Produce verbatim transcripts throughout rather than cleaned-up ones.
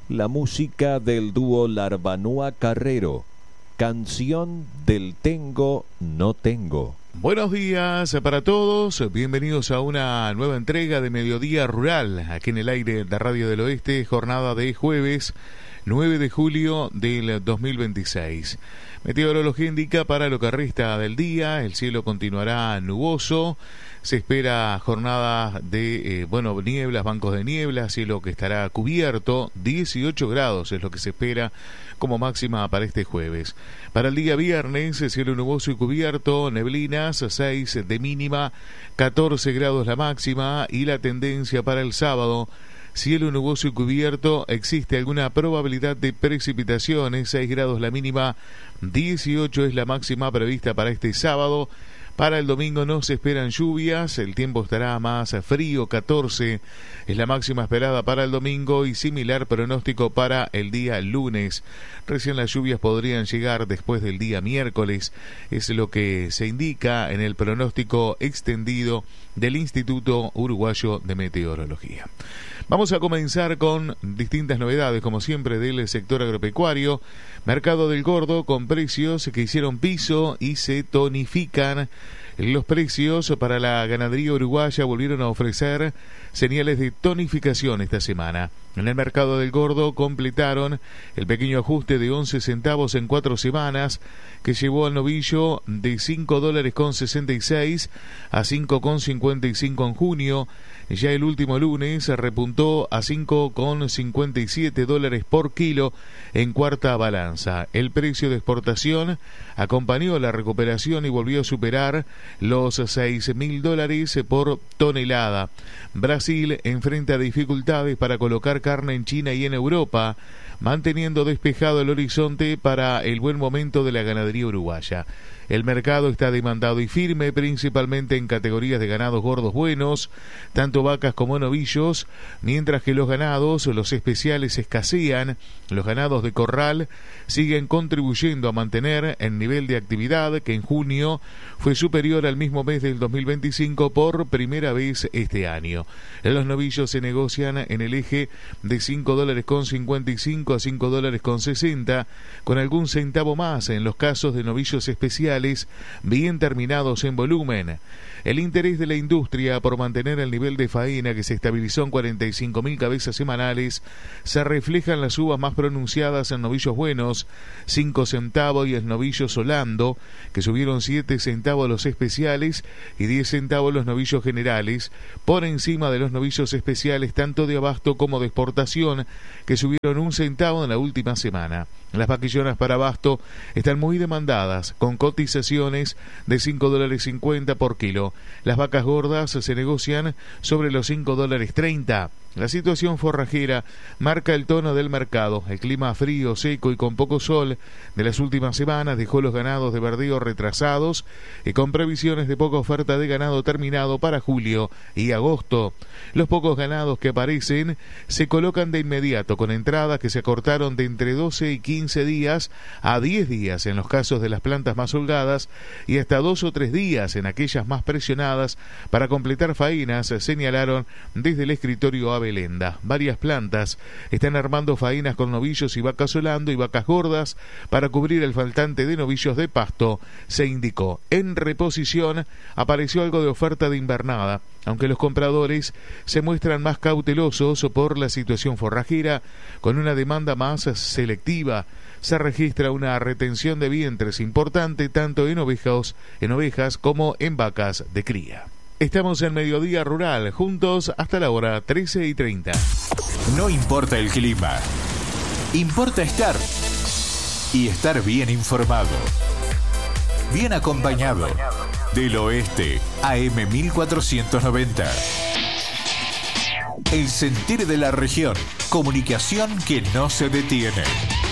la música del dúo Larbanúa Carrero, canción del Tengo No Tengo. Buenos días para todos, bienvenidos a una nueva entrega de Mediodía Rural, aquí en el aire de Radio del Oeste, jornada de jueves nueve de julio del dos mil veintiséis. Meteorología indica para lo que resta del día, el cielo continuará nuboso, se espera jornada de, eh, bueno, nieblas, bancos de niebla, cielo que estará cubierto, dieciocho grados es lo que se espera como máxima para este jueves. Para el día viernes, cielo nuboso y cubierto, neblinas, seis de mínima, catorce grados la máxima, y la tendencia para el sábado, cielo nuboso y cubierto, existe alguna probabilidad de precipitaciones, seis grados la mínima, dieciocho es la máxima prevista para este sábado. Para el domingo no se esperan lluvias, el tiempo estará más frío, catorce es la máxima esperada para el domingo y similar pronóstico para el día lunes. Recién las lluvias podrían llegar después del día miércoles, es lo que se indica en el pronóstico extendido del Instituto Uruguayo de Meteorología. Vamos a comenzar con distintas novedades, como siempre, del sector agropecuario. Mercado del Gordo con precios que hicieron piso y se tonifican. Los precios para la ganadería uruguaya volvieron a ofrecer señales de tonificación esta semana. En el mercado del Gordo completaron el pequeño ajuste de once centavos en cuatro semanas, que llevó al novillo de cinco dólares con sesenta y seis a cinco con cincuenta y cinco en junio. Ya el último lunes repuntó a cinco con cincuenta y siete dólares por kilo en cuarta balanza. El precio de exportación acompañó la recuperación y volvió a superar los seis mil dólares por tonelada. Brasil enfrenta dificultades para colocar carne en China y en Europa, manteniendo despejado el horizonte para el buen momento de la ganadería uruguaya. El mercado está demandado y firme, principalmente en categorías de ganados gordos buenos, tanto vacas como novillos, mientras que los ganados, los especiales, escasean. Los ganados de corral siguen contribuyendo a mantener el nivel de actividad que en junio fue superior al mismo mes del dos mil veinticinco por primera vez este año. Los novillos se negocian en el eje de cinco dólares con cincuenta y cinco a cinco dólares con sesenta, con algún centavo más en los casos de novillos especiales bien terminados en volumen. El interés de la industria por mantener el nivel de faena, que se estabilizó en cuarenta y cinco mil cabezas semanales, se refleja en las uvas más pronunciadas en novillos buenos, cinco centavos, y el novillo solando, que subieron siete centavos los especiales y diez centavos los novillos generales, por encima de los novillos especiales tanto de abasto como de exportación, que subieron un centavo en la última semana. Las vaquillonas para abasto están muy demandadas, con cotizaciones de cinco dólares cincuenta por kilo. Las vacas gordas se negocian sobre los cinco dólares treinta. La situación forrajera marca el tono del mercado. El clima frío, seco y con poco sol de las últimas semanas dejó los ganados de verdeo retrasados y con previsiones de poca oferta de ganado terminado para julio y agosto. Los pocos ganados que aparecen se colocan de inmediato, con entradas que se acortaron de entre doce y quince días a diez días en los casos de las plantas más holgadas y hasta dos o tres días en aquellas más presionadas para completar faenas, señalaron desde el escritorio A. Belenda. Varias plantas están armando faenas con novillos y vacas solando y vacas gordas para cubrir el faltante de novillos de pasto, se indicó. En reposición apareció algo de oferta de invernada, aunque los compradores se muestran más cautelosos por la situación forrajera, con una demanda más selectiva. Se registra una retención de vientres importante tanto en ovejas, en ovejas como en vacas de cría. Estamos en Mediodía Rural, juntos hasta la hora trece y treinta. No importa el clima, importa estar y estar bien informado. Bien acompañado. Del Oeste, A M mil cuatrocientos noventa. El sentir de la región. Comunicación que no se detiene.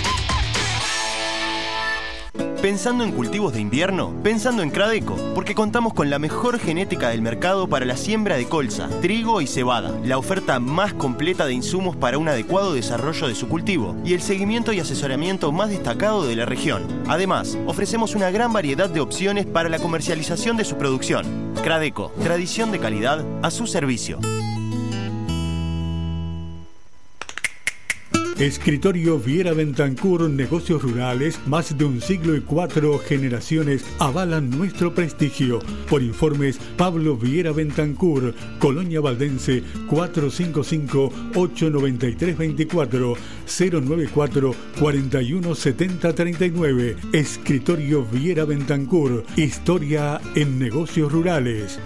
Pensando en cultivos de invierno, pensando en Cradeco, porque contamos con la mejor genética del mercado para la siembra de colza, trigo y cebada, la oferta más completa de insumos para un adecuado desarrollo de su cultivo y el seguimiento y asesoramiento más destacado de la región. Además, ofrecemos una gran variedad de opciones para la comercialización de su producción. Cradeco, tradición de calidad a su servicio. Escritorio Viera Bentancur, negocios rurales, más de un siglo y cuatro generaciones avalan nuestro prestigio. Por informes, Pablo Viera Bentancur, Colonia Valdense, cuatro cinco cinco, ocho nueve tres dos cuatro, cero nueve cuatro, cuatro uno siete cero tres nueve. Escritorio Viera Bentancur, historia en negocios rurales.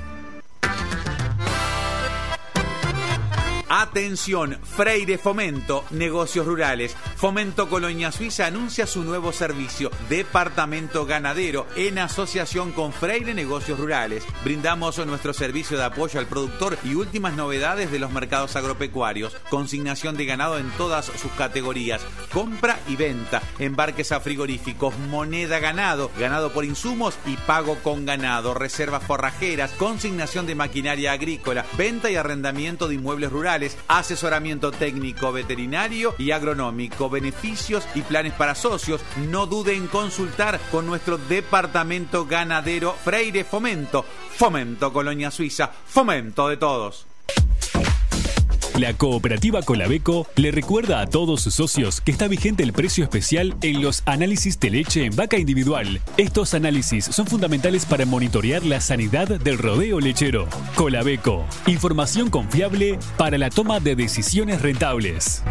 Atención, Freire Fomento, negocios rurales. Fomento Colonia Suiza anuncia su nuevo servicio, Departamento Ganadero, en asociación con Freire Negocios Rurales. Brindamos nuestro servicio de apoyo al productor y últimas novedades de los mercados agropecuarios. Consignación de ganado en todas sus categorías, compra y venta, embarques a frigoríficos, moneda ganado, ganado por insumos y pago con ganado, reservas forrajeras, consignación de maquinaria agrícola, venta y arrendamiento de inmuebles rurales, asesoramiento técnico, veterinario y agronómico, beneficios y planes para socios. No dude en consultar con nuestro departamento ganadero Freire Fomento. Fomento Colonia Suiza, fomento de todos. La cooperativa Colabeco le recuerda a todos sus socios que está vigente el precio especial en los análisis de leche en vaca individual. Estos análisis son fundamentales para monitorear la sanidad del rodeo lechero. Colabeco, información confiable para la toma de decisiones rentables.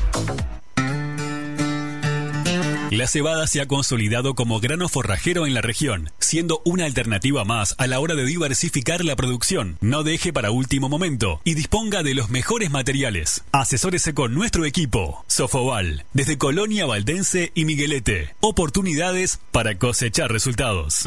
La cebada se ha consolidado como grano forrajero en la región, siendo una alternativa más a la hora de diversificar la producción. No deje para último momento y disponga de los mejores materiales. Asesórese con nuestro equipo. Sofoval, desde Colonia Valdense y Miguelete. Oportunidades para cosechar resultados.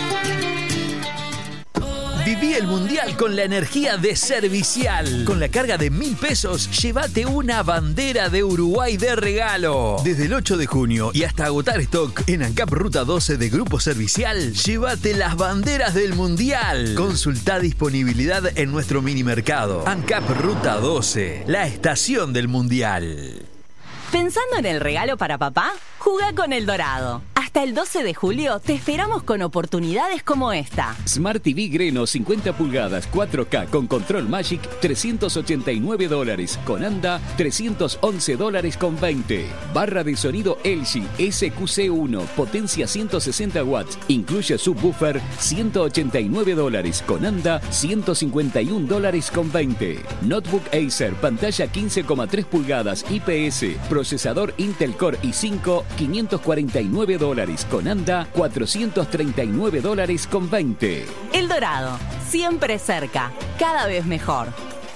Viví el Mundial con la energía de Servicial. Con la carga de mil pesos, llévate una bandera de Uruguay de regalo. Desde el ocho de junio y hasta agotar stock en ANCAP Ruta doce de Grupo Servicial, llévate las banderas del Mundial. Consulta disponibilidad en nuestro mini mercado. ANCAP Ruta doce, la estación del Mundial. ¿Pensando en el regalo para papá? Jugá con El Dorado. Hasta el doce de julio te esperamos con oportunidades como esta. Smart T V Greno cincuenta pulgadas cuatro K con control Magic trescientos ochenta y nueve dólares. Con anda trescientos once dólares con veinte. Barra de sonido L G S Q C uno, potencia ciento sesenta watts. Incluye subwoofer ciento ochenta y nueve dólares. Con anda ciento cincuenta y un dólares con veinte. Notebook Acer, pantalla quince coma tres pulgadas I P S. Procesador Intel Core i cinco, quinientos cuarenta y nueve dólares. Con anda cuatrocientos treinta y nueve dólares con veinte. El Dorado, siempre cerca, cada vez mejor.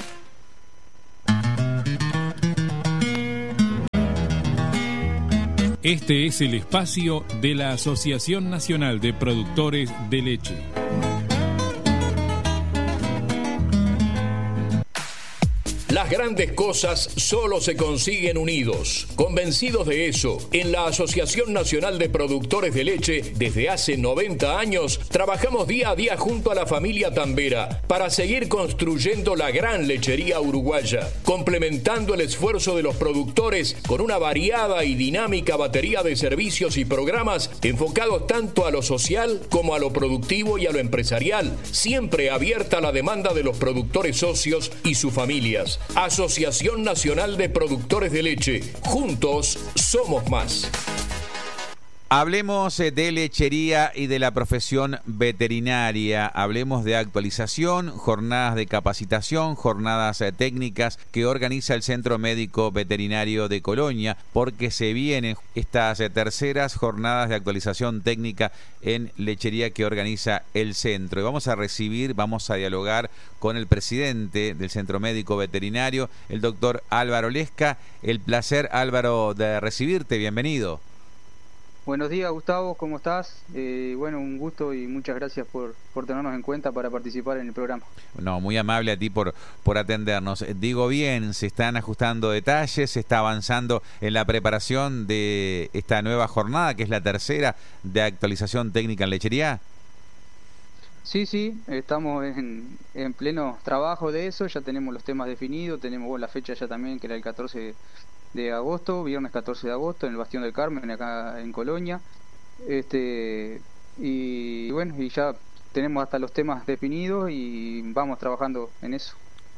Este es el espacio de la Asociación Nacional de Productores de Leche. Las grandes cosas solo se consiguen unidos. Convencidos de eso, en la Asociación Nacional de Productores de Leche, desde hace noventa años, trabajamos día a día junto a la familia Tambera para seguir construyendo la gran lechería uruguaya, complementando el esfuerzo de los productores con una variada y dinámica batería de servicios y programas enfocados tanto a lo social como a lo productivo y a lo empresarial, siempre abierta a la demanda de los productores socios y sus familias. Asociación Nacional de Productores de Leche. Juntos somos más. Hablemos de lechería y de la profesión veterinaria. Hablemos de actualización, jornadas de capacitación, jornadas técnicas que organiza el Centro Médico Veterinario de Colonia, porque se vienen estas terceras jornadas de actualización técnica en lechería que organiza el centro. Y vamos a recibir, vamos a dialogar con el presidente del Centro Médico Veterinario, el doctor Álvaro Lesca. El placer, Álvaro, de recibirte. Bienvenido. Buenos días, Gustavo, ¿cómo estás? Eh, bueno, un gusto y muchas gracias por, por tenernos en cuenta para participar en el programa. No, muy amable a ti por, por atendernos. Digo bien, se están ajustando detalles, se está avanzando en la preparación de esta nueva jornada, que es la tercera de actualización técnica en lechería. Sí, sí, estamos en, en pleno trabajo de eso, ya tenemos los temas definidos, tenemos bueno, la fecha ya también, que era el catorce de agosto, viernes catorce de agosto, en el Bastión del Carmen, acá en Colonia. Este y bueno, y ya tenemos hasta los temas definidos y vamos trabajando en eso.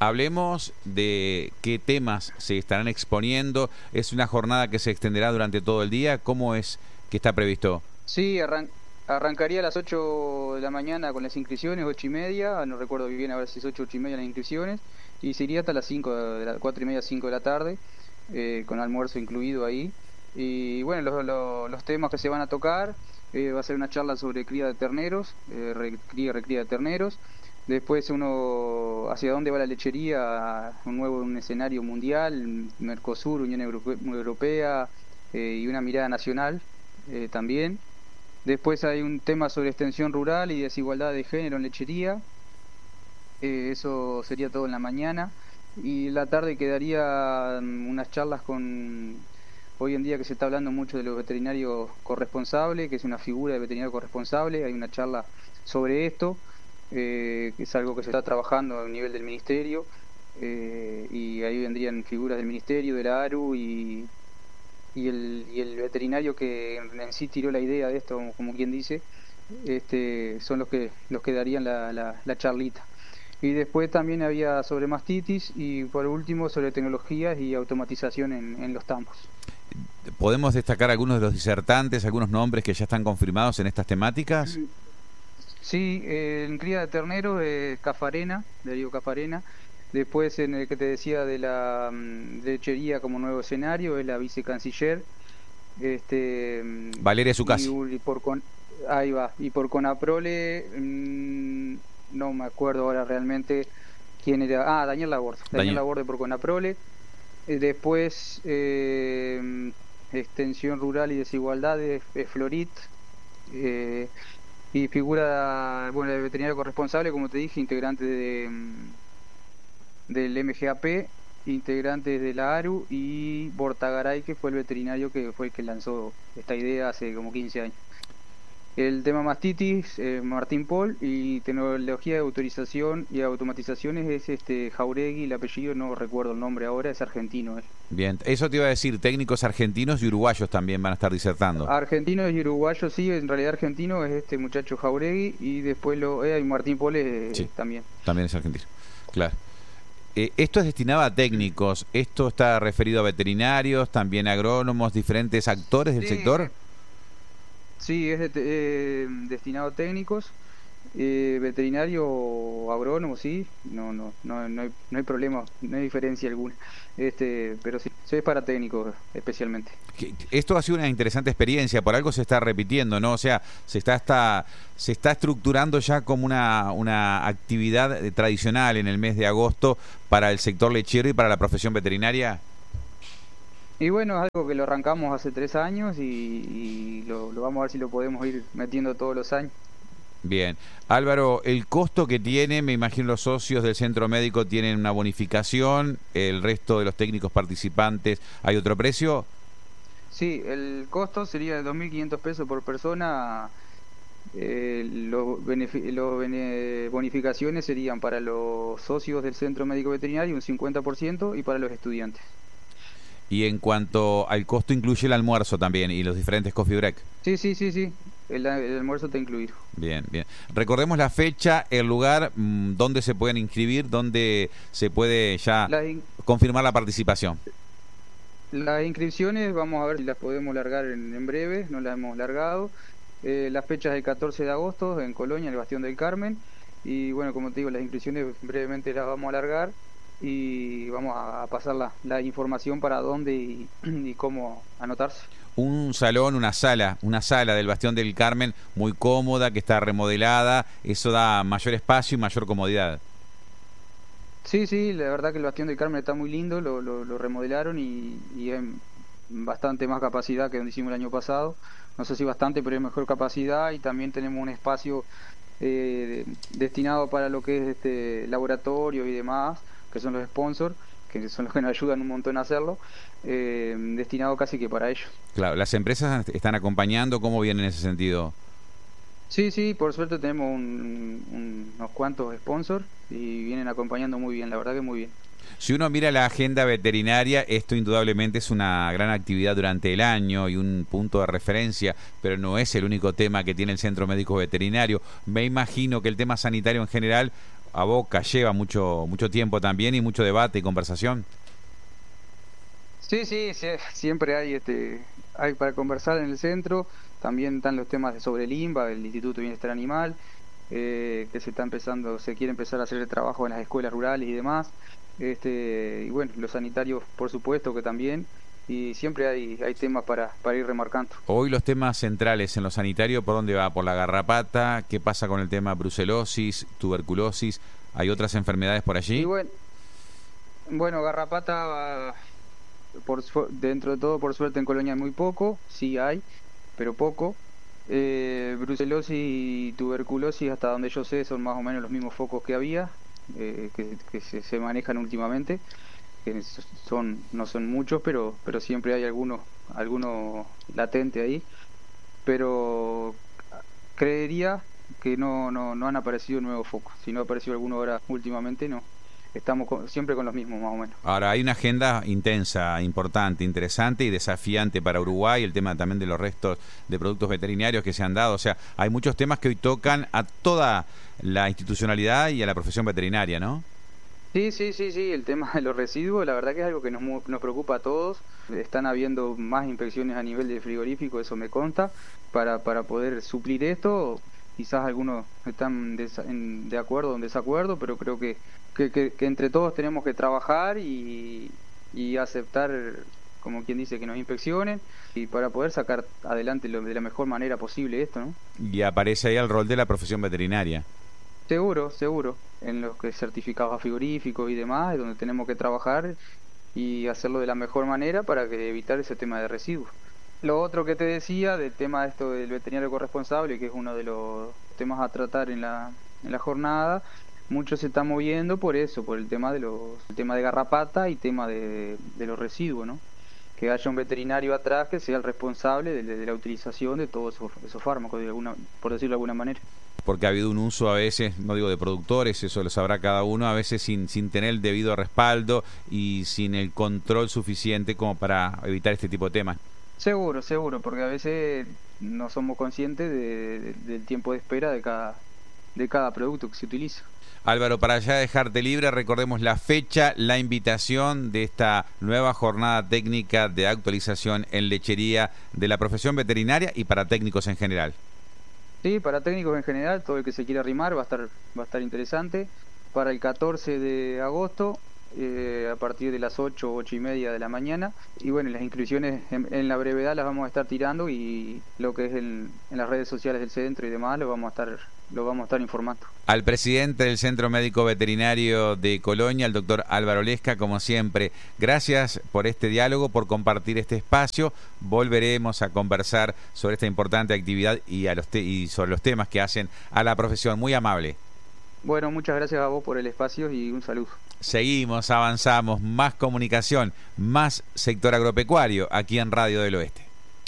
Hablemos de qué temas se estarán exponiendo. ¿Es una jornada que se extenderá durante todo el día? ¿Cómo es que está previsto? Sí, arran arrancaría a las ocho de la mañana con las inscripciones, ocho y media, no recuerdo bien a ver si es ocho, ocho y media las inscripciones, y se iría hasta las cinco, de la, cuatro y media, cinco de la tarde, eh, con almuerzo incluido ahí. Y bueno, los, los, los temas que se van a tocar, eh, va a ser una charla sobre cría de terneros, eh, re, cría, recría de terneros. Después uno, hacia dónde va la lechería, un nuevo un escenario mundial, Mercosur, Unión Europea, eh, y una mirada nacional eh, también. Después hay un tema sobre extensión rural y desigualdad de género en lechería, eh, eso sería todo en la mañana. Y en la tarde quedaría unas charlas con, hoy en día que se está hablando mucho de los veterinarios corresponsables, que es una figura de veterinario corresponsable, hay una charla sobre esto. Eh, que es algo que se está trabajando a nivel del ministerio, eh, y ahí vendrían figuras del ministerio, de la ARU y, y, el, y el veterinario que en sí tiró la idea de esto, como quien dice, este, son los que los que darían la, la, la charlita. Y después también había sobre mastitis y por último sobre tecnologías y automatización en, en los tambos. ¿Podemos destacar algunos de los disertantes, algunos nombres que ya están confirmados en estas temáticas? Sí, eh, en cría de terneros, eh, Cafarena, Darío Cafarena. Después, en el que te decía de la um, lechería como nuevo escenario, es la vicecanciller. Este, Valeria Zuccasi. Y, y por con, ahí va. Y por Conaprole, mmm, no me acuerdo ahora realmente quién era. Ah, Daniel Laborde. Daniel, Daniel Laborde por Conaprole. Eh, después, eh, Extensión Rural y Desigualdad de, de Florit. Eh, Y figura, bueno, el veterinario corresponsable, como te dije, integrante de, del M G A P, integrante de la ARU, y Bortagaray, que fue el veterinario que fue el que lanzó esta idea hace como quince años. El tema mastitis, eh, Martín Paul, y tecnología de autorización y automatizaciones es este Jauregui, el apellido no recuerdo el nombre ahora, es argentino él. Bien, eso te iba a decir, técnicos argentinos y uruguayos también van a estar disertando. Argentinos y uruguayos, sí, en realidad argentino es este muchacho Jauregui, y después lo eh, y Martín Paul es, sí, también. También es argentino, claro. Eh, esto es destinado a técnicos, esto está referido a veterinarios, también agrónomos, diferentes actores del sí. sector. Sí, es de, eh, destinado a técnicos, eh, veterinario o agrónomo, sí, no, no, no, no hay, no hay problema, no hay diferencia alguna, este, pero sí, sí es para técnicos especialmente. Esto ha sido una interesante experiencia, por algo se está repitiendo, ¿no? O sea, se está hasta, se está estructurando ya como una, una actividad tradicional en el mes de agosto para el sector lechero y para la profesión veterinaria. Y bueno, es algo que lo arrancamos hace tres años y, y lo, lo vamos a ver si lo podemos ir metiendo todos los años. Bien. Álvaro, el costo que tiene, me imagino los socios del centro médico tienen una bonificación, el resto de los técnicos participantes, ¿hay otro precio? Sí, el costo sería de dos mil quinientos pesos por persona. Eh, los los bene bonificaciones serían para los socios del centro médico veterinario un cincuenta por ciento y para los estudiantes. Y en cuanto al costo, incluye el almuerzo también y los diferentes coffee break. Sí, sí, sí, sí. El, el almuerzo está incluido. Bien, bien. Recordemos la fecha, el lugar, mmm, donde se pueden inscribir, donde se puede ya confirmar la participación. Las inscripciones, vamos a ver si las podemos largar en, en breve, no las hemos largado. Eh, las fechas del catorce de agosto en Colonia, en el Bastión del Carmen. Y bueno, como te digo, las inscripciones brevemente las vamos a largar. Y vamos a pasar la, la información para dónde y, y cómo anotarse. Un salón, una sala, una sala del Bastión del Carmen muy cómoda, que está remodelada, eso da mayor espacio y mayor comodidad. Sí, sí, la verdad que el Bastión del Carmen está muy lindo, lo, lo, lo remodelaron y, y hay bastante más capacidad que donde hicimos el año pasado. No sé si bastante, pero hay mejor capacidad y también tenemos un espacio eh, destinado para lo que es este laboratorio y demás, que son los sponsors, que son los que nos ayudan un montón a hacerlo, eh, destinado casi que para ellos. Claro, ¿las empresas están acompañando? ¿Cómo viene en ese sentido? Sí, sí, por suerte tenemos un, un, unos cuantos sponsors y vienen acompañando muy bien, la verdad que muy bien. Si uno mira la agenda veterinaria, esto indudablemente es una gran actividad durante el año y un punto de referencia, pero no es el único tema que tiene el Centro Médico Veterinario. Me imagino que el tema sanitario en general aboca, lleva mucho, mucho tiempo también y mucho debate y conversación. Sí, sí, sí, siempre hay este hay para conversar en el centro. También están los temas de sobre el INBA, el Instituto de Bienestar Animal, eh, que se está empezando, se quiere empezar a hacer el trabajo en las escuelas rurales y demás. Este, y bueno, los sanitarios, por supuesto que también. Y siempre hay, hay temas para, para ir remarcando. Hoy los temas centrales en lo sanitario, ¿por dónde va? ¿Por la garrapata? ¿Qué pasa con el tema brucelosis, tuberculosis? ¿Hay otras enfermedades por allí? Y bueno, bueno, garrapata, va, por dentro de todo, por suerte en Colonia hay muy poco, sí hay, pero poco. Eh, brucelosis y tuberculosis, hasta donde yo sé, son más o menos los mismos focos que había, eh, que, que se, se manejan últimamente. Que son no son muchos, pero pero siempre hay alguno alguno latente ahí, pero creería que no no no han aparecido nuevos focos. Si no ha aparecido alguno ahora últimamente, no, estamos con, siempre con los mismos más o menos. Ahora hay una agenda intensa, importante, interesante y desafiante para Uruguay, el tema también de los restos de productos veterinarios que se han dado, o sea, hay muchos temas que hoy tocan a toda la institucionalidad y a la profesión veterinaria, ¿no? Sí, sí, sí, sí, el tema de los residuos, la verdad que es algo que nos, nos preocupa a todos. Están habiendo más inspecciones a nivel de frigorífico, eso me consta, para, para poder suplir esto. Quizás algunos están de, en, de acuerdo o en desacuerdo, pero creo que, que, que, que entre todos tenemos que trabajar y, y aceptar, como quien dice, que nos inspeccionen, y para poder sacar adelante lo, de la mejor manera posible esto, ¿no? Y aparece ahí el rol de la profesión veterinaria. Seguro, seguro, en los que certificados frigoríficos y demás, es donde tenemos que trabajar y hacerlo de la mejor manera para que evitar ese tema de residuos. Lo otro que te decía del tema de esto del veterinario corresponsable, que es uno de los temas a tratar en la, en la jornada, mucho se está moviendo por eso, por el tema de los el tema de garrapata y tema de, de los residuos, ¿no? Que haya un veterinario atrás que sea el responsable de, de la utilización de todos esos, esos fármacos, de alguna, por decirlo de alguna manera. Porque ha habido un uso a veces, no digo de productores, eso lo sabrá cada uno, a veces sin, sin tener el debido respaldo y sin el control suficiente como para evitar este tipo de temas. Seguro, seguro, porque a veces no somos conscientes de, de, del tiempo de espera de cada, de cada producto que se utiliza. Álvaro, para ya dejarte libre, recordemos la fecha, la invitación de esta nueva jornada técnica de actualización en lechería de la profesión veterinaria y para técnicos en general. Sí, para técnicos en general, todo el que se quiera arrimar va a estar va a estar interesante. Para el catorce de agosto, eh, a partir de las ocho, ocho y media de la mañana. Y bueno, las inscripciones en, en la brevedad las vamos a estar tirando, y lo que es el, en las redes sociales del centro y demás lo vamos a estar lo vamos a estar informando. Al presidente del Centro Médico Veterinario de Colonia, el doctor Álvaro Lesca, como siempre, gracias por este diálogo, por compartir este espacio. Volveremos a conversar sobre esta importante actividad y, a los te y sobre los temas que hacen a la profesión. Muy amable. Bueno, muchas gracias a vos por el espacio y un saludo. Seguimos, avanzamos, más comunicación, más sector agropecuario aquí en Radio del Oeste.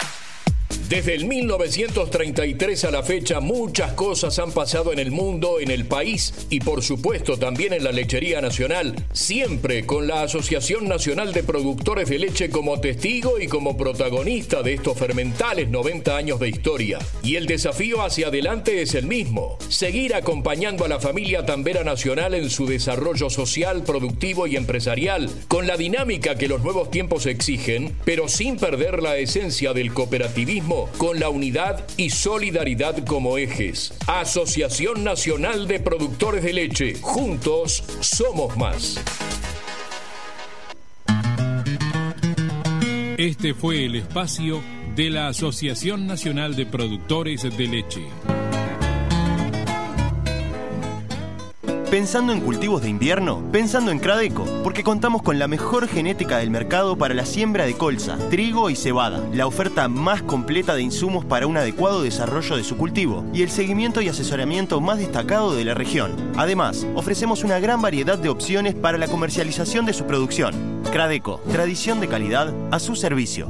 Desde el mil novecientos treinta y tres a la fecha, muchas cosas han pasado en el mundo, en el país y por supuesto también en la lechería nacional, siempre con la Asociación Nacional de Productores de Leche como testigo y como protagonista de estos fermentales noventa años de historia. Y el desafío hacia adelante es el mismo: seguir acompañando a la familia tambera nacional en su desarrollo social, productivo y empresarial, con la dinámica que los nuevos tiempos exigen, pero sin perder la esencia del cooperativismo, con la unidad y solidaridad como ejes. Asociación Nacional de Productores de Leche. Juntos somos más. Este fue el espacio de la Asociación Nacional de Productores de Leche. ¿Pensando en cultivos de invierno? Pensando en Cradeco, porque contamos con la mejor genética del mercado para la siembra de colza, trigo y cebada, la oferta más completa de insumos para un adecuado desarrollo de su cultivo y el seguimiento y asesoramiento más destacado de la región. Además, ofrecemos una gran variedad de opciones para la comercialización de su producción. Cradeco, tradición de calidad a su servicio.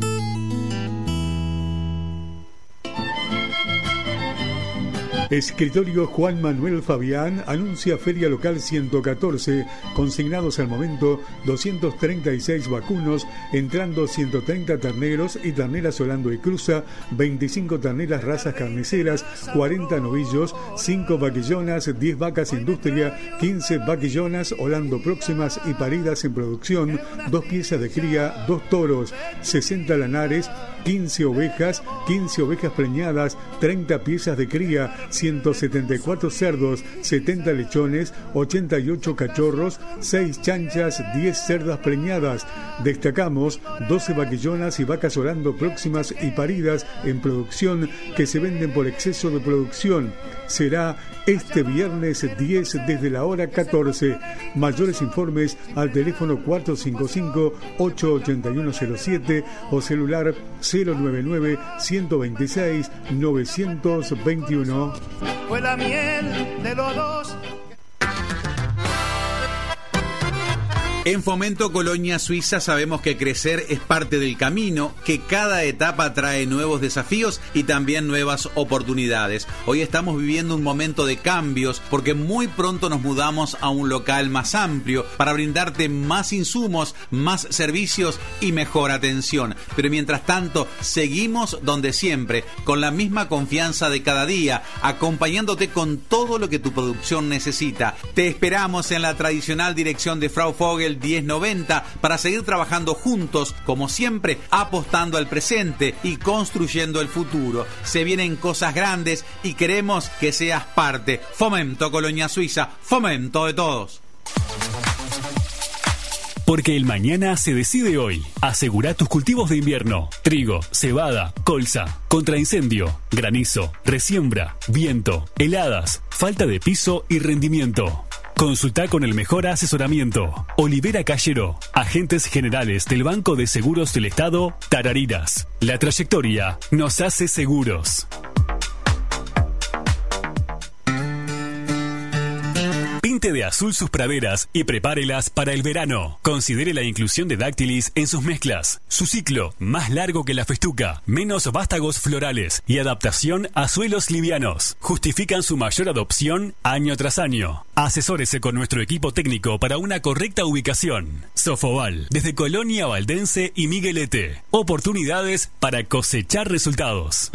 Escritorio Juan Manuel Fabián anuncia Feria Local ciento catorce, consignados al momento doscientos treinta y seis vacunos, entrando ciento treinta terneros y terneras Holando y Cruza, veinticinco terneras razas carniceras, cuarenta novillos, cinco vaquillonas, diez vacas industria, quince vaquillonas Holando próximas y paridas en producción, dos piezas de cría, dos toros, sesenta lanares, quince ovejas, quince ovejas preñadas, treinta piezas de cría, ciento setenta y cuatro cerdos, setenta lechones, ochenta y ocho cachorros, seis chanchas, diez cerdas preñadas. Destacamos doce vaquillonas y vacas Holando próximas y paridas en producción que se venden por exceso de producción. Será este viernes diez desde la hora catorce. Mayores informes al teléfono cuatro cinco cinco, ocho ocho uno cero siete o celular cero nueve nueve, uno dos seis, nueve dos uno. Fue la miel de los dos. En Fomento Colonia Suiza sabemos que crecer es parte del camino, que cada etapa trae nuevos desafíos y también nuevas oportunidades. Hoy estamos viviendo un momento de cambios porque muy pronto nos mudamos a un local más amplio para brindarte más insumos, más servicios y mejor atención. Pero mientras tanto, seguimos donde siempre, con la misma confianza de cada día, acompañándote con todo lo que tu producción necesita. Te esperamos en la tradicional dirección de Frau Vogel diez noventa para seguir trabajando juntos, como siempre, apostando al presente y construyendo el futuro. Se vienen cosas grandes y queremos que seas parte. Fomento Colonia Suiza, fomento de todos. Porque el mañana se decide hoy. Asegura tus cultivos de invierno. Trigo, cebada, colza, contra incendio, granizo, resiembra, viento, heladas, falta de piso y rendimiento. Consulta con el mejor asesoramiento. Olivera Callero, agentes generales del Banco de Seguros del Estado, Tarariras. La trayectoria nos hace seguros. Pinte de azul sus praderas y prepárelas para el verano. Considere la inclusión de dáctilis en sus mezclas. Su ciclo, más largo que la festuca, menos vástagos florales y adaptación a suelos livianos, justifican su mayor adopción año tras año. Asesórese con nuestro equipo técnico para una correcta ubicación. Sofoval, desde Colonia Valdense y Miguelete. Oportunidades para cosechar resultados.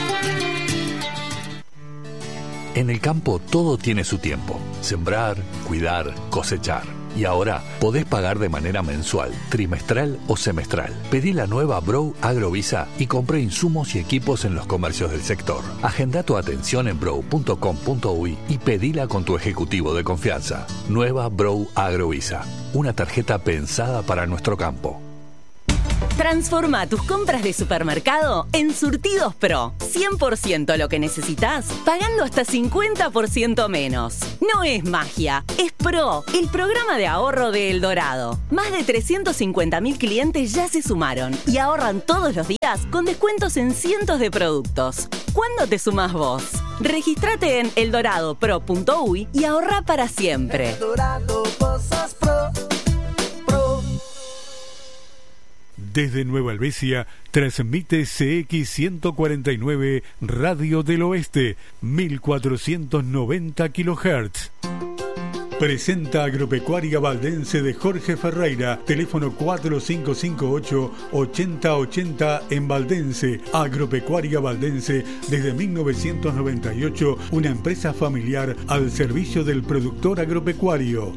En el campo todo tiene su tiempo. Sembrar, cuidar, cosechar. Y ahora podés pagar de manera mensual, trimestral o semestral. Pedí la nueva Brow Agrovisa y compré insumos y equipos en los comercios del sector. Agenda tu atención en brow punto com punto uy y pedila con tu ejecutivo de confianza. Nueva Brow Agrovisa. Una tarjeta pensada para nuestro campo. Transforma tus compras de supermercado en Surtidos Pro. cien por ciento lo que necesitas, pagando hasta cincuenta por ciento menos. No es magia, es Pro, el programa de ahorro de El Dorado. Más de trescientos cincuenta mil clientes ya se sumaron y ahorran todos los días con descuentos en cientos de productos. ¿Cuándo te sumás vos? Regístrate en eldorado pro punto uy y ahorra para siempre. El Dorado, cosas pro. Desde Nueva Helvecia, transmite C X ciento cuarenta y nueve Radio del Oeste, mil cuatrocientos noventa kilohertz. Presenta Agropecuaria Valdense de Jorge Ferreira, teléfono cuatro cinco cinco ocho, ochenta ochenta en Valdense. Agropecuaria Valdense, desde mil novecientos noventa y ocho, una empresa familiar al servicio del productor agropecuario.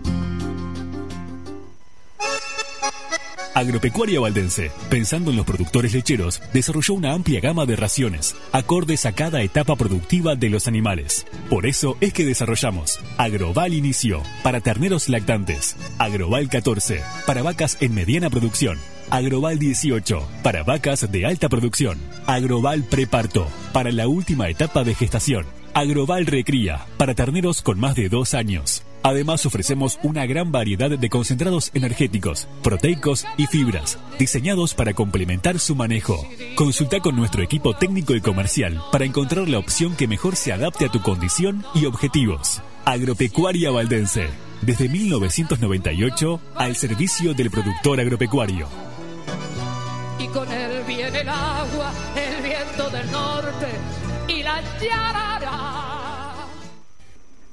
Agropecuaria Valdense, pensando en los productores lecheros, desarrolló una amplia gama de raciones, acordes a cada etapa productiva de los animales. Por eso es que desarrollamos Agroval Inicio, para terneros lactantes, Agroval catorce, para vacas en mediana producción, Agroval dieciocho, para vacas de alta producción, Agroval Preparto, para la última etapa de gestación, Agroval Recría, para terneros con más de dos años. Además ofrecemos una gran variedad de concentrados energéticos, proteicos y fibras, diseñados para complementar su manejo. Consulta con nuestro equipo técnico y comercial para encontrar la opción que mejor se adapte a tu condición y objetivos. Agropecuaria Valdense, desde mil novecientos noventa y ocho, al servicio del productor agropecuario. Y con él viene el agua, el viento del norte y la yarará.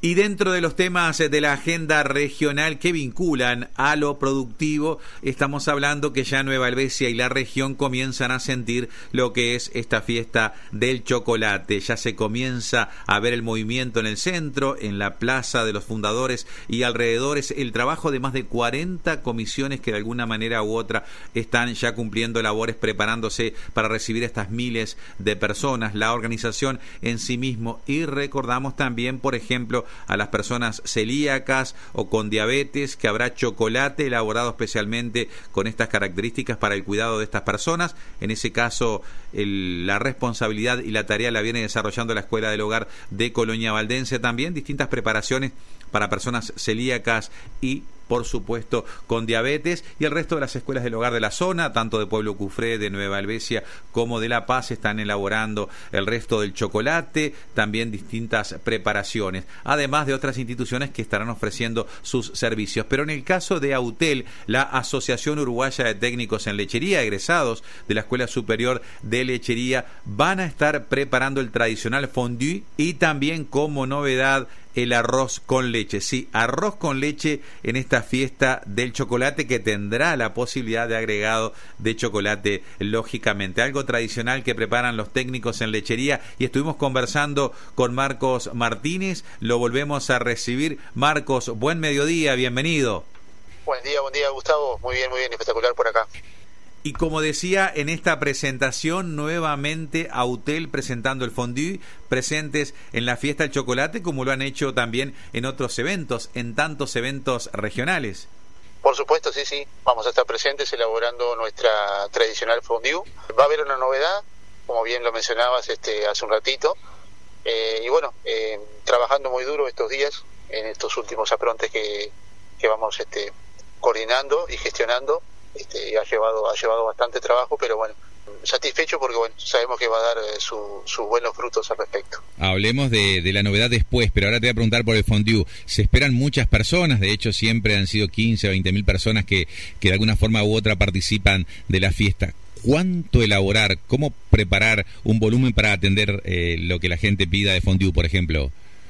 Y dentro de los temas de la agenda regional que vinculan a lo productivo, estamos hablando que ya Nueva Helvecia y la región comienzan a sentir lo que es esta fiesta del chocolate. Ya se comienza a ver el movimiento en el centro, en la Plaza de los Fundadores y alrededores, el trabajo de más de cuarenta comisiones que de alguna manera u otra están ya cumpliendo labores, preparándose para recibir a estas miles de personas, la organización en sí mismo. Y recordamos también, por ejemplo, a las personas celíacas o con diabetes, que habrá chocolate elaborado especialmente con estas características para el cuidado de estas personas. En ese caso, el, la responsabilidad y la tarea la viene desarrollando la Escuela del Hogar de Colonia Valdense. También distintas preparaciones para personas celíacas y, por supuesto, con diabetes, y el resto de las escuelas del hogar de la zona, tanto de Pueblo Cufré, de Nueva Helvecia como de La Paz, están elaborando el resto del chocolate, también distintas preparaciones, además de otras instituciones que estarán ofreciendo sus servicios. Pero en el caso de AUTEL, la Asociación Uruguaya de Técnicos en Lechería, egresados de la Escuela Superior de Lechería, van a estar preparando el tradicional fondue y también, como novedad, el arroz con leche. Sí, arroz con leche en esta fiesta del chocolate, que tendrá la posibilidad de agregado de chocolate, lógicamente. Algo tradicional que preparan los técnicos en lechería, y estuvimos conversando con Marcos Martínez. Lo volvemos a recibir. Marcos, buen mediodía, bienvenido. Buen día, buen día, Gustavo. Muy bien, muy bien, espectacular por acá. Y como decía, en esta presentación, nuevamente AUTEL presentando el fondue, presentes en la fiesta del chocolate, como lo han hecho también en otros eventos, en tantos eventos regionales. Por supuesto, sí, sí. Vamos a estar presentes elaborando nuestra tradicional fondue. Va a haber una novedad, como bien lo mencionabas este, hace un ratito. Eh, y bueno, eh, trabajando muy duro estos días, en estos últimos aprontes que, que vamos este, coordinando y gestionando. Este, ha llevado ha llevado bastante trabajo, pero bueno, satisfecho porque bueno, sabemos que va a dar eh, su, sus buenos frutos al respecto. Hablemos de, de la novedad después, pero ahora te voy a preguntar por el fondue. Se esperan muchas personas, de hecho siempre han sido quince o veinte mil personas que, que de alguna forma u otra participan de la fiesta. ¿Cuánto elaborar, cómo preparar un volumen para atender eh, lo que la gente pida de fondue, por ejemplo?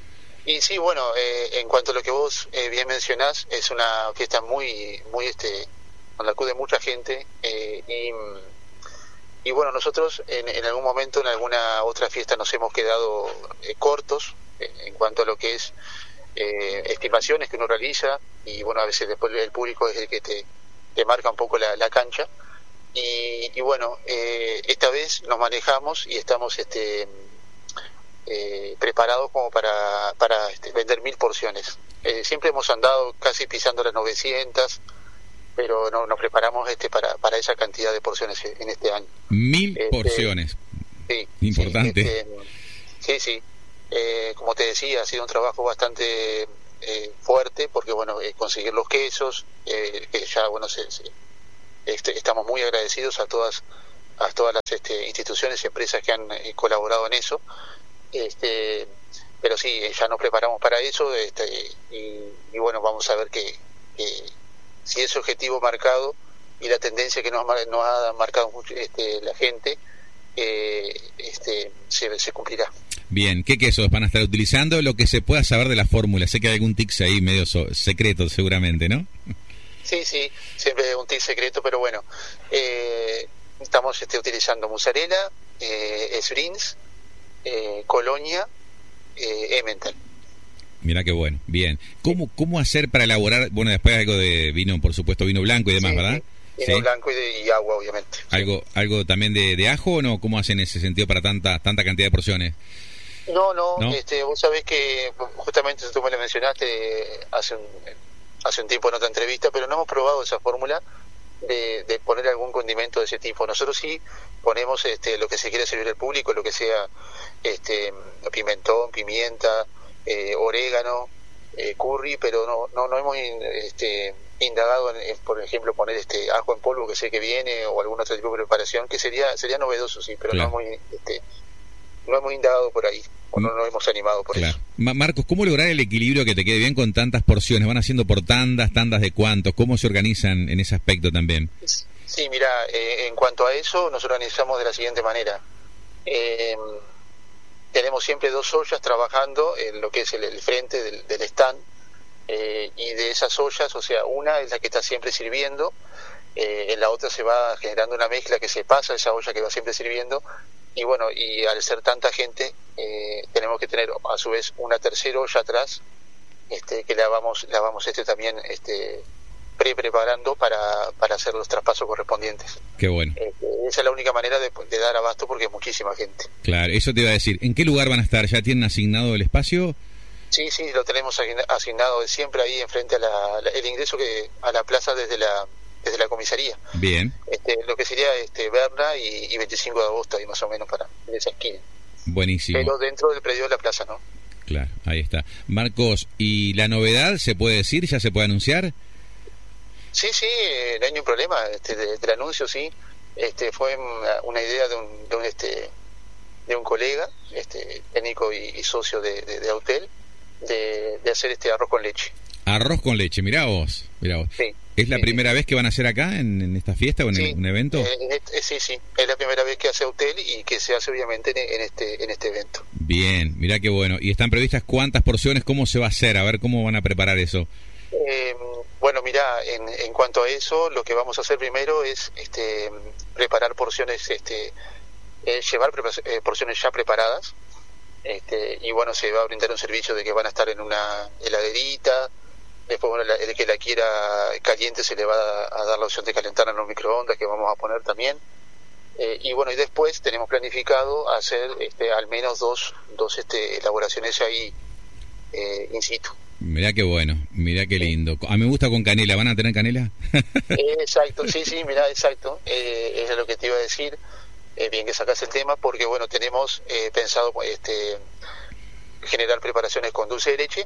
Y sí, bueno, eh, en cuanto a lo que vos eh, bien mencionás, es una fiesta muy, muy este donde acude mucha gente, eh, y, y bueno, nosotros en, en algún momento, en alguna otra fiesta nos hemos quedado eh, cortos eh, en cuanto a lo que es eh, estimaciones que uno realiza, y bueno, a veces después el público es el que te, te marca un poco la, la cancha, y, y bueno, eh, esta vez nos manejamos y estamos este eh, preparados como para, para este, vender mil porciones. Eh, siempre hemos andado casi pisando las novecientas, pero no, nos preparamos este para, para esa cantidad de porciones en este año. Mil este, porciones. Sí. Importante. Sí, este, sí, sí. Eh, como te decía, ha sido un trabajo bastante eh, fuerte, porque bueno, eh, conseguir los quesos, eh, que ya bueno, se, se, este, estamos muy agradecidos a todas a todas las este, instituciones y empresas que han eh, colaborado en eso. Este, pero sí, ya nos preparamos para eso, este, y, y bueno, vamos a ver que, que si ese objetivo marcado y la tendencia que nos, nos ha marcado mucho, este, la gente eh, este, se, se cumplirá. Bien, ¿qué quesos van a estar utilizando? Lo que se pueda saber de la fórmula. Sé que hay algún tics ahí medio so secreto seguramente, ¿no? Sí, sí, siempre hay un tic secreto, pero bueno, eh, estamos este, utilizando mozzarella, eh, Sbrins, eh, Colonia, eh, Emmental. Mirá qué bueno, bien. ¿Cómo cómo hacer para elaborar, bueno, después algo de vino, por supuesto, vino blanco y demás, sí, ¿verdad? Vino ¿Sí? blanco y, de, y agua, obviamente. ¿Algo algo también de, de ajo o no? ¿Cómo hacen en ese sentido para tanta tanta cantidad de porciones? No, no, ¿No? Este, vos sabés que justamente tú me lo mencionaste hace un, hace un tiempo en otra entrevista, pero no hemos probado esa fórmula de, de poner algún condimento de ese tipo. Nosotros sí ponemos este, lo que se quiere servir al público, lo que sea este, pimentón, pimienta, eh, orégano, eh, curry, pero no no no hemos este, indagado en, en, por ejemplo, poner este ajo en polvo, que sé que viene, o algún otro tipo de preparación, que sería sería novedoso, sí, pero claro. no hemos este, no hemos indagado por ahí, o no nos hemos animado por claro. eso. Ma Marcos, ¿cómo lograr el equilibrio que te quede bien con tantas porciones? ¿Van haciendo por tandas, tandas de cuántos? ¿Cómo se organizan en ese aspecto también? Sí, mira, eh, en cuanto a eso, nos organizamos de la siguiente manera. Eh, tenemos siempre dos ollas trabajando en lo que es el, el frente del, del stand, eh, y de esas ollas, o sea, una es la que está siempre sirviendo, eh, en la otra se va generando una mezcla que se pasa a esa olla que va siempre sirviendo, y bueno, y al ser tanta gente, eh, tenemos que tener a su vez una tercera olla atrás, este, que la vamos, la vamos este también este, pre-preparando para, para hacer los traspasos correspondientes. Qué bueno. Eh, esa es la única manera de, de dar abasto porque es muchísima gente. Claro, eso te iba a decir. ¿En qué lugar van a estar? ¿Ya tienen asignado el espacio? Sí, sí, lo tenemos asignado siempre ahí enfrente a la, la, el ingreso que a la plaza desde la desde la comisaría. Bien. Este, lo que sería este Berna y, y veinticinco de agosto, ahí más o menos para en esa esquina. Buenísimo. Pero dentro del predio de la plaza, ¿no? Claro, ahí está. Marcos, ¿y la novedad se puede decir? ¿Ya se puede anunciar? Sí, sí, eh, no hay ningún problema. Este, de, del anuncio, sí. Este, fue una, una idea de un, de un este de un colega, este técnico y, y socio de, de, de Autel, de, de hacer este arroz con leche. Arroz con leche, mirá vos, mirá vos. Sí, ¿Es la sí, primera sí. vez que van a hacer acá en, en esta fiesta o en sí, el, un evento? Eh, en este, sí, sí, es la primera vez que hace Autel y que se hace obviamente en, en este en este evento. Bien, mirá qué bueno. ¿Y están previstas cuántas porciones? ¿Cómo se va a hacer? A ver, ¿cómo van a preparar eso? Eh, bueno, mira, en, en cuanto a eso, lo que vamos a hacer primero es este preparar porciones, este eh, llevar eh, porciones ya preparadas, este y bueno, se va a brindar un servicio de que van a estar en una heladerita. Después, bueno, la, el que la quiera caliente se le va a, a dar la opción de calentar en los microondas, que vamos a poner también. Eh, y bueno, y después tenemos planificado hacer este, al menos dos, dos este, elaboraciones ahí eh, in situ. Mirá qué bueno, mirá qué lindo. A mí me gusta con canela, ¿van a tener canela? Eh, exacto, sí, sí, mirá, exacto. Eh, eso es lo que te iba a decir. Eh, bien que sacas el tema, porque bueno, tenemos eh, pensado este, generar preparaciones con dulce de leche,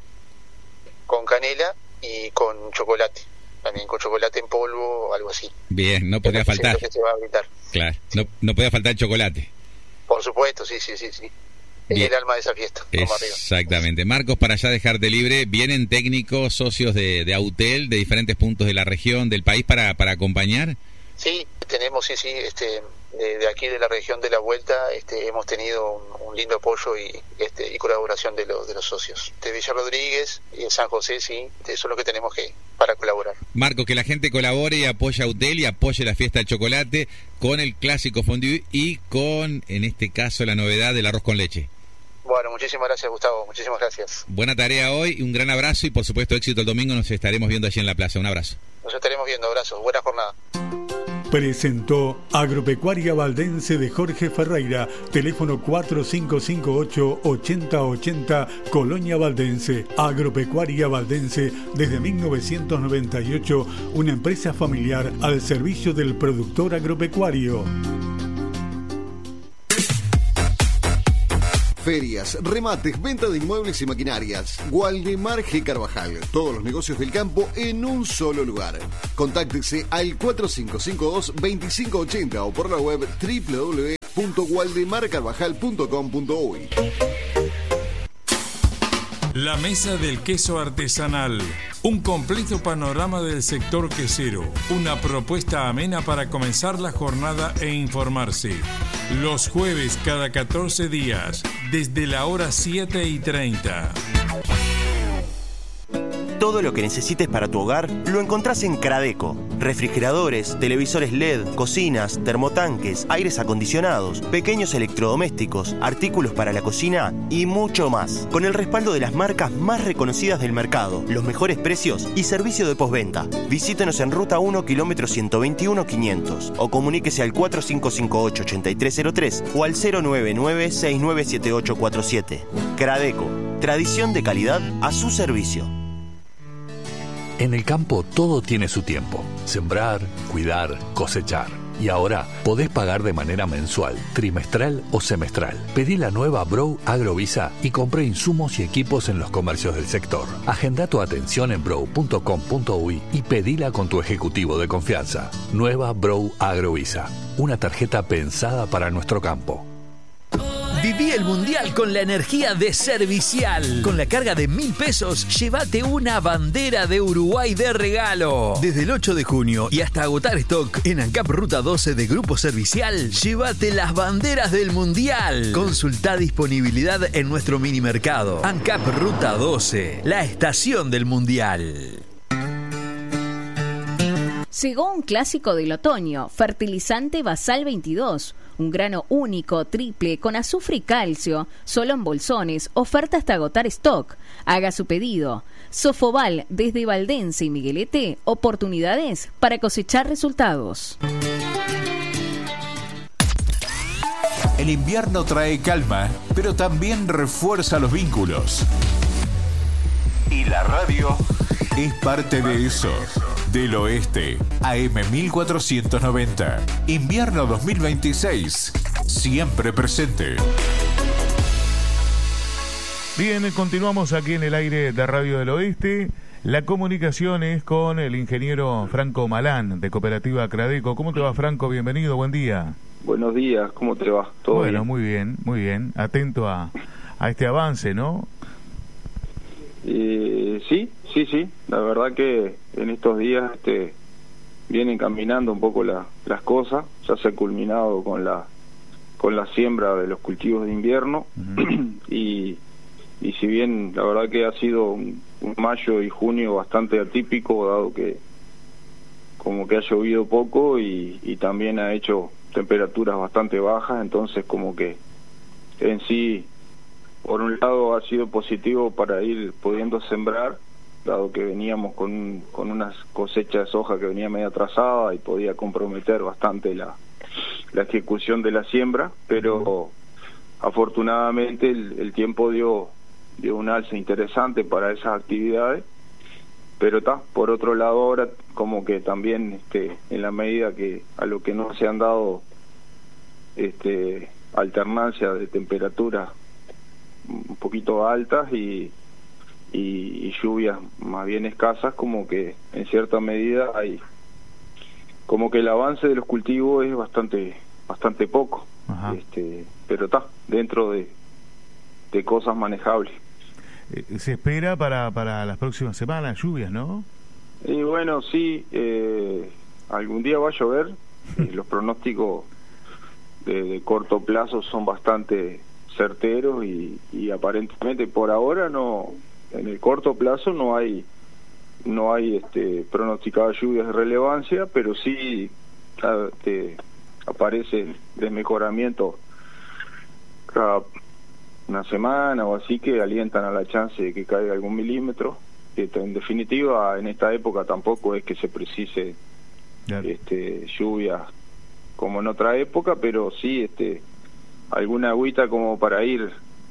con canela y con chocolate, también con chocolate en polvo o algo así. Bien, no podía faltar. Que se va a brindar. Claro, no, no podía faltar el chocolate. Por supuesto, sí, sí, sí, sí. Es el alma de esa fiesta. Vamos Exactamente. Arriba. Marcos, para ya dejarte libre, vienen técnicos, socios de, de Autel, de diferentes puntos de la región, del país, para, para acompañar. Sí, tenemos, sí, sí, este, de, de aquí de la región de la Vuelta, este, hemos tenido un, un lindo apoyo y, este, y colaboración de, lo, de los socios. De Villa Rodríguez y de San José, sí, eso es lo que tenemos que para colaborar. Marcos, que la gente colabore y apoye a Autel y apoye la fiesta del chocolate con el clásico fondue y con, en este caso, la novedad del arroz con leche. Bueno, muchísimas gracias, Gustavo, muchísimas gracias. Buena tarea hoy, un gran abrazo y por supuesto éxito el domingo, nos estaremos viendo allí en la plaza. Un abrazo. Nos estaremos viendo, abrazos, buena jornada. Presentó Agropecuaria Valdense de Jorge Ferreira, teléfono cuatro cinco cinco ocho, ocho cero ocho cero, Colonia Valdense. Agropecuaria Valdense desde mil novecientos noventa y ocho, una empresa familiar al servicio del productor agropecuario. Ferias, remates, venta de inmuebles y maquinarias. Waldemar G. Carvajal. Todos los negocios del campo en un solo lugar. Contáctese al cuatro cinco cinco dos, dos cinco ocho cero o por la web doble u doble u doble u punto waldemar carvajal punto com punto uy. La Mesa del Queso Artesanal. Un completo panorama del sector quesero. Una propuesta amena para comenzar la jornada e informarse. Los jueves cada catorce días, desde la hora siete y treinta. Todo lo que necesites para tu hogar lo encontrás en Cradeco. Refrigeradores, televisores L E D, cocinas, termotanques, aires acondicionados, pequeños electrodomésticos, artículos para la cocina y mucho más. Con el respaldo de las marcas más reconocidas del mercado, los mejores precios y servicio de postventa. Visítenos en Ruta uno, kilómetro ciento veintiuno, quinientos o comuníquese al cuatro cinco cinco ocho, ocho tres cero tres o al cero nueve nueve, seis nueve siete ocho cuatro siete. Cradeco, tradición de calidad a su servicio. En el campo todo tiene su tiempo. Sembrar, cuidar, cosechar. Y ahora podés pagar de manera mensual, trimestral o semestral. Pedí la nueva Brow Agrovisa y compré insumos y equipos en los comercios del sector. Agenda tu atención en brow punto com punto uy y pedila con tu ejecutivo de confianza. Nueva Brow Agrovisa. Una tarjeta pensada para nuestro campo. Viví el Mundial con la energía de Servicial. Con la carga de mil pesos, llévate una bandera de Uruguay de regalo. Desde el ocho de junio y hasta agotar stock en ANCAP Ruta doce de Grupo Servicial, llévate las banderas del Mundial. Consulta disponibilidad en nuestro mini mercado. ANCAP Ruta doce, la estación del Mundial. Llegó un clásico del otoño, fertilizante Basal veintidós, un grano único, triple, con azufre y calcio, solo en bolsones, oferta hasta agotar stock. Haga su pedido. Sofobal, desde Valdense y Miguelete, oportunidades para cosechar resultados. El invierno trae calma, pero también refuerza los vínculos. Y la radio es parte de eso. Del Oeste, A M mil cuatrocientos noventa. Invierno dos mil veintiséis. Siempre presente. Bien, continuamos aquí en el aire de Radio del Oeste. La comunicación es con el ingeniero Franco Malán, de Cooperativa Cradeco. ¿Cómo te va, Franco? Bienvenido, buen día. Buenos días, ¿cómo te va? ¿Todo bueno, bien? muy bien, muy bien. Atento a, a este avance, ¿no? Eh, sí, sí, sí. La verdad que en estos días este, vienen caminando un poco la, las cosas. Ya se ha culminado con la con la siembra de los cultivos de invierno. Uh-huh. y, y si bien la verdad que ha sido un, un mayo y junio bastante atípico, dado que como que ha llovido poco y, y también ha hecho temperaturas bastante bajas, entonces como que en sí, por un lado ha sido positivo para ir pudiendo sembrar, dado que veníamos con, con unas cosechas de soja que venía medio atrasada y podía comprometer bastante la, la ejecución de la siembra, pero afortunadamente el, el tiempo dio, dio un alce interesante para esas actividades. Pero está, por otro lado ahora como que también este, en la medida que a lo que no se han dado este, alternancia de temperaturas un poquito altas y, y, y lluvias más bien escasas, como que en cierta medida hay como que el avance de los cultivos es bastante bastante poco. Ajá. Este, pero está dentro de, de cosas manejables. Se espera para, para las próximas semanas lluvias, ¿no? Y bueno, sí, eh, algún día va a llover. eh, los pronósticos de, de corto plazo son bastante certeros y, y aparentemente por ahora no, en el corto plazo no hay no hay este pronosticadas lluvias de relevancia, pero sí te aparece desmejoramiento cada una semana o así que alientan a la chance de que caiga algún milímetro. En definitiva, en esta época tampoco es que se precise claro. este, lluvia como en otra época, pero sí este, alguna agüita como para ir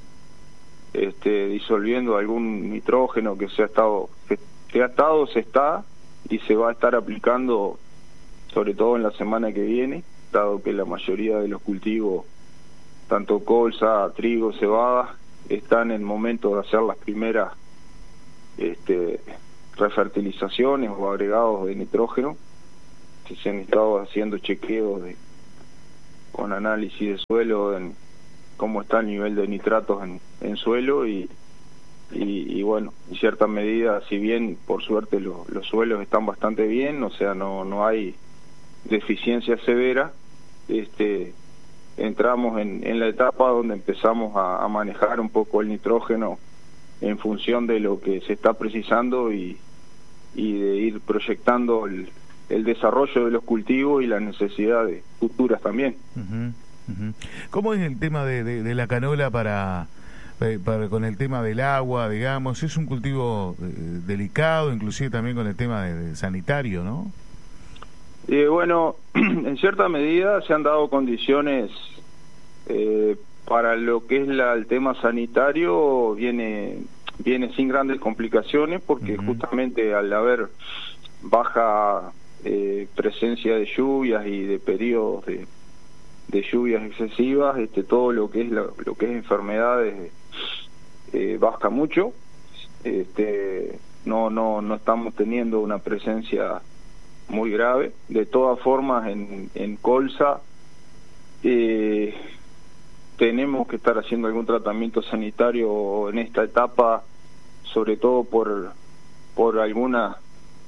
este, disolviendo algún nitrógeno que se ha estado, que, que ha estado, se está y se va a estar aplicando sobre todo en la semana que viene, dado que la mayoría de los cultivos, tanto colza, trigo, cebada, están en el momento de hacer las primeras este, refertilizaciones o agregados de nitrógeno. Se han estado haciendo chequeos de, con análisis de suelo en cómo está el nivel de nitratos en, en suelo y, y, y bueno, en cierta medida, si bien por suerte lo, los suelos están bastante bien, o sea, no, no hay deficiencia severa, este entramos en, en la etapa donde empezamos a, a manejar un poco el nitrógeno en función de lo que se está precisando y, y de ir proyectando el, el desarrollo de los cultivos y las necesidades futuras también. Uh-huh, uh-huh. ¿Cómo es el tema de, de, de la canola para, para con el tema del agua, digamos? Es un cultivo eh, delicado, inclusive también con el tema de, de sanitario, ¿no? Eh, bueno, en cierta medida se han dado condiciones eh, para lo que es la, el tema sanitario, viene viene sin grandes complicaciones porque uh-huh. justamente al haber baja eh, presencia de lluvias y de periodos de, de lluvias excesivas, este todo lo que es la, lo que es enfermedades eh, baja mucho. Este, no no no estamos teniendo una presencia muy grave. De todas formas, en, en colza eh, tenemos que estar haciendo algún tratamiento sanitario en esta etapa, sobre todo por por alguna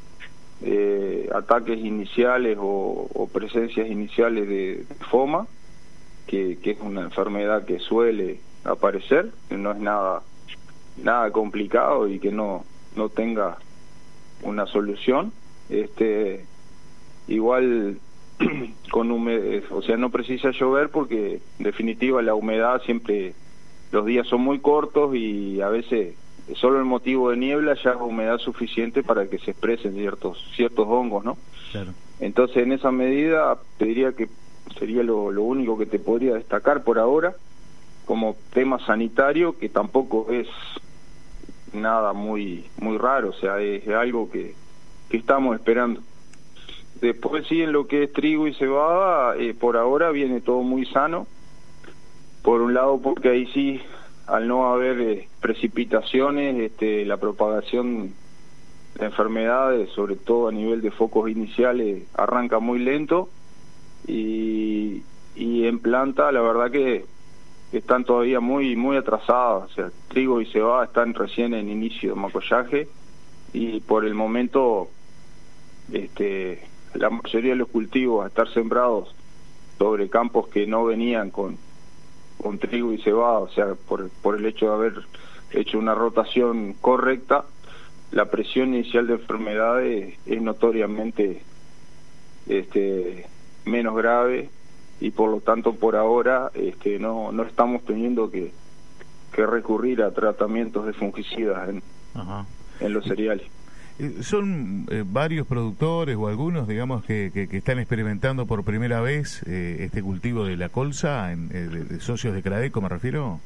eh, ataques iniciales o, o presencias iniciales de, de foma, que, que es una enfermedad que suele aparecer, que no es nada nada complicado y que no no tenga una solución. Este igual con humedad, o sea, no precisa llover porque en definitiva la humedad siempre, los días son muy cortos y a veces solo el motivo de niebla ya es humedad suficiente para que se expresen ciertos ciertos hongos, ¿no? Claro. Entonces, en esa medida, te diría que sería lo, lo único que te podría destacar por ahora como tema sanitario, que tampoco es nada muy muy raro, o sea, es, es algo que, que estamos esperando. Después sí, en lo que es trigo y cebada, eh, por ahora viene todo muy sano. Por un lado, porque ahí sí, al no haber eh, precipitaciones, este, la propagación de enfermedades, sobre todo a nivel de focos iniciales, arranca muy lento. Y, y en planta, la verdad que están todavía muy muy atrasadas. O sea, trigo y cebada están recién en inicio de macollaje y por el momento este la mayoría de los cultivos a estar sembrados sobre campos que no venían con con trigo y cebada, o sea, por, por el hecho de haber hecho una rotación correcta, la presión inicial de enfermedades es notoriamente este menos grave y por lo tanto por ahora este no no estamos teniendo que, que recurrir a tratamientos de fungicidas en, Ajá. en los cereales. Son eh, varios productores o algunos, digamos, que, que, que están experimentando por primera vez eh, este cultivo de la colza, en, eh, de, de socios de Cradeco, me refiero.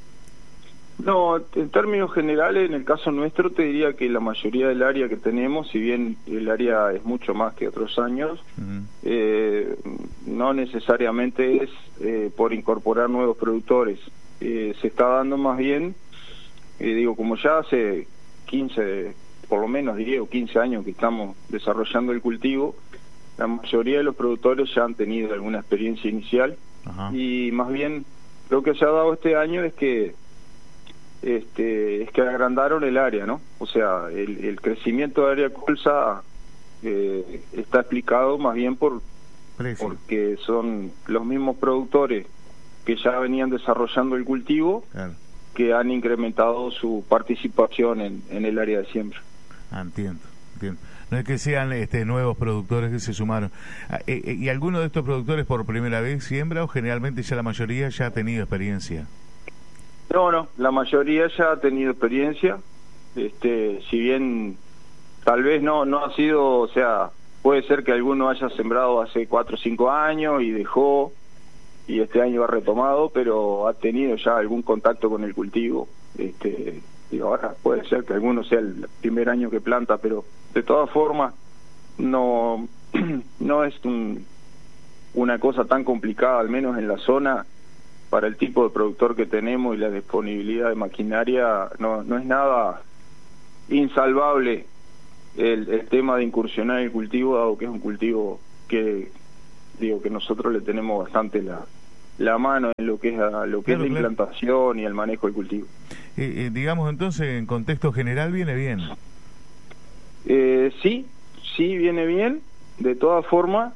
No, en términos generales, en el caso nuestro, te diría que la mayoría del área que tenemos, si bien el área es mucho más que otros años, uh-huh. eh, no necesariamente es eh, por incorporar nuevos productores. Eh, se está dando más bien, eh, digo, como ya hace quince, por lo menos diría, o quince años que estamos desarrollando el cultivo, la mayoría de los productores ya han tenido alguna experiencia inicial. Uh-huh. Y más bien lo que se ha dado este año es que Este, es que agrandaron el área, ¿no? O sea, el, el crecimiento de área colza eh, está explicado más bien por Precio. porque son los mismos productores que ya venían desarrollando el cultivo, claro, que han incrementado su participación en, en el área de siembra. Ah, entiendo, entiendo. No es que sean este, nuevos productores que se sumaron. Ah, eh, ¿Y alguno de estos productores por primera vez siembra o generalmente ya la mayoría ya ha tenido experiencia? No, no, la mayoría ya ha tenido experiencia, este, si bien tal vez no no ha sido, o sea, puede ser que alguno haya sembrado hace cuatro o cinco años y dejó, y este año ha retomado, pero ha tenido ya algún contacto con el cultivo, este, y ahora puede ser que alguno sea el primer año que planta, pero de todas formas no, no es un, una cosa tan complicada, al menos en la zona. Para el tipo de productor que tenemos y la disponibilidad de maquinaria, no, no es nada insalvable el, el tema de incursionar en el cultivo, dado que es un cultivo que digo que nosotros le tenemos bastante la, la mano en lo que es a, lo que claro, es la claro. implantación y el manejo del cultivo. Eh, eh, digamos entonces, en contexto general, ¿viene bien? Eh, sí, sí viene bien. De todas formas,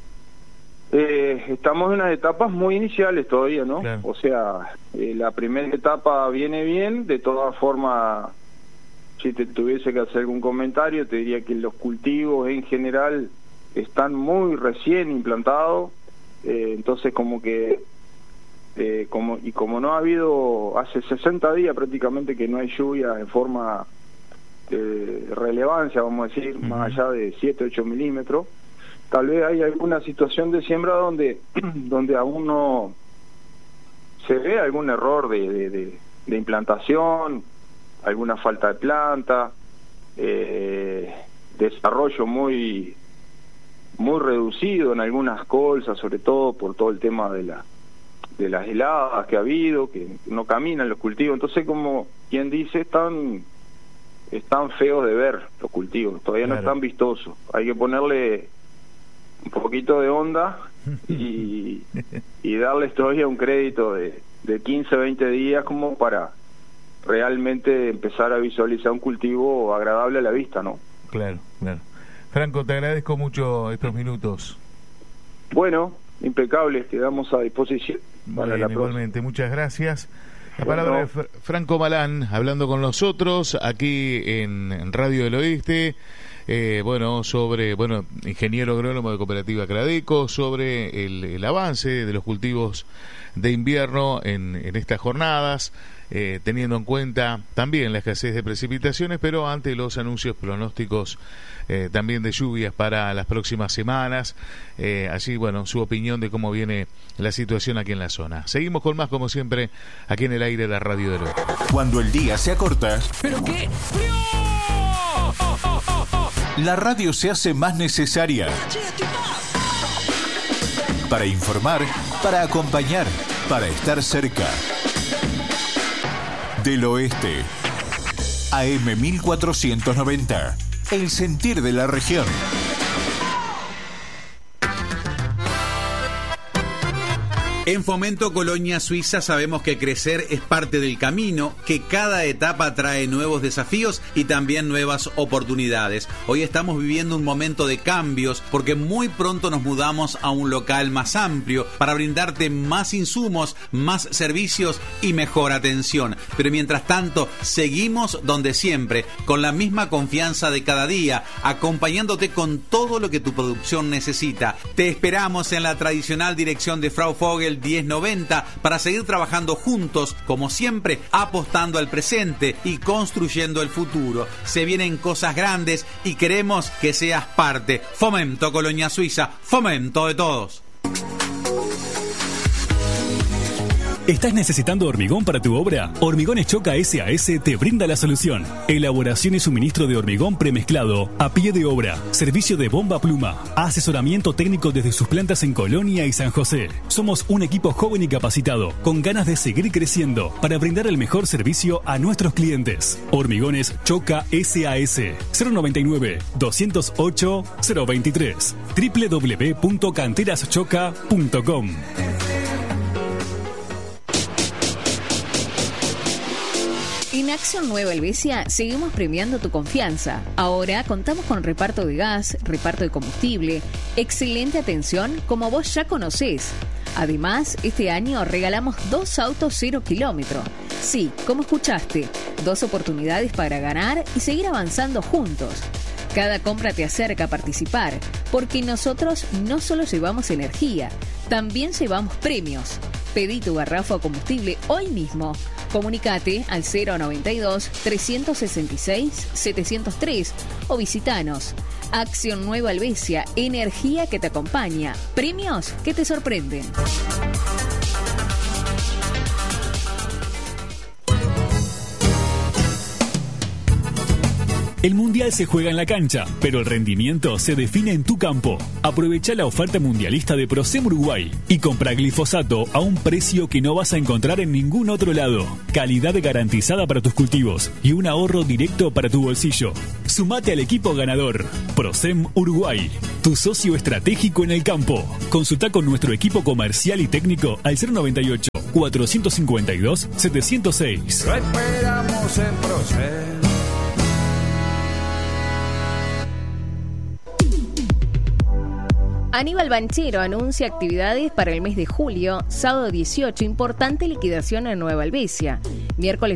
Eh, estamos en unas etapas muy iniciales todavía, ¿no? Claro. O sea, eh, la primera etapa viene bien, de todas formas, si te tuviese que hacer algún comentario, te diría que los cultivos en general están muy recién implantados, eh, entonces como que, eh, como y como no ha habido, hace sesenta días prácticamente que no hay lluvia en forma de relevancia, vamos a decir, uh-huh. más allá de siete, ocho milímetros, tal vez hay alguna situación de siembra donde donde aún no se ve algún error de, de, de, de implantación, alguna falta de planta, eh, desarrollo muy muy reducido en algunas colzas, sobre todo por todo el tema de la de las heladas que ha habido, que no caminan los cultivos. Entonces, como quien dice, están están feos de ver los cultivos, todavía claro. no están vistosos. Hay que ponerle un poquito de onda y, y darles todavía un crédito de, de quince, veinte días como para realmente empezar a visualizar un cultivo agradable a la vista, ¿no? Claro, claro. Franco, te agradezco mucho estos minutos. Bueno, impecable, quedamos a disposición para Bien, la próxima. igualmente, muchas gracias. La Bueno. palabra de Fr- Franco Malán, hablando con nosotros aquí en, en Radio del Oeste, eh, bueno, sobre, bueno, ingeniero agrónomo de Cooperativa Cradeco, sobre el, el avance de los cultivos de invierno en, en estas jornadas, eh, teniendo en cuenta también la escasez de precipitaciones, pero ante los anuncios pronósticos eh, también de lluvias para las próximas semanas. Eh, así, bueno, su opinión de cómo viene la situación aquí en la zona. Seguimos con más, como siempre, aquí en el aire de la Radio del Oeste. Cuando el día se acorta, ¿Pero qué? la radio se hace más necesaria. Para informar, para acompañar, para estar cerca. Del Oeste, A M mil cuatrocientos noventa, el sentir de la región. En Fomento Colonia Suiza sabemos que crecer es parte del camino, que cada etapa trae nuevos desafíos y también nuevas oportunidades. Hoy estamos viviendo un momento de cambios porque muy pronto nos mudamos a un local más amplio para brindarte más insumos, más servicios y mejor atención. Pero mientras tanto, seguimos donde siempre, con la misma confianza de cada día, acompañándote con todo lo que tu producción necesita. Te esperamos en la tradicional dirección de Frau Vogel diez noventa para seguir trabajando juntos, como siempre, apostando al presente y construyendo el futuro. Se vienen cosas grandes y queremos que seas parte. Fomento Colonia Suiza, fomento de todos. ¿Estás necesitando hormigón para tu obra? Hormigones Choca S A S te brinda la solución. Elaboración y suministro de hormigón premezclado a pie de obra. Servicio de bomba pluma. Asesoramiento técnico desde sus plantas en Colonia y San José. Somos un equipo joven y capacitado, con ganas de seguir creciendo para brindar el mejor servicio a nuestros clientes. Hormigones Choca S A S cero noventa y nueve, doscientos ocho, cero veintitrés doble u doble u doble u punto canteras choca punto com. En Acción Nueva Helvecia seguimos premiando tu confianza. Ahora contamos con reparto de gas, reparto de combustible, excelente atención como vos ya conocés. Además, este año regalamos dos autos cero kilómetro. Sí, como escuchaste, dos oportunidades para ganar y seguir avanzando juntos. Cada compra te acerca a participar, porque nosotros no solo llevamos energía, también llevamos premios. Pedí tu garrafa o combustible hoy mismo. Comunicate al cero noventa y dos, trescientos sesenta y seis, setecientos tres o visitanos. Acción Nueva Helvecia, energía que te acompaña, premios que te sorprenden. El Mundial se juega en la cancha, pero el rendimiento se define en tu campo. Aprovecha la oferta mundialista de Procem Uruguay y compra glifosato a un precio que no vas a encontrar en ningún otro lado. Calidad garantizada para tus cultivos y un ahorro directo para tu bolsillo. Sumate al equipo ganador. Procem Uruguay, tu socio estratégico en el campo. Consulta con nuestro equipo comercial y técnico al cero noventa y ocho, cuatrocientos cincuenta y dos, setecientos seis. Lo esperamos en Procem. Aníbal Banchero anuncia actividades para el mes de julio. Sábado dieciocho, importante liquidación en Nueva Helvecia. Miércoles